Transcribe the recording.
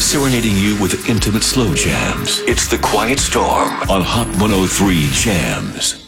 serenading you with intimate slow jams. It's The Quiet Storm on Hot 103 Jams.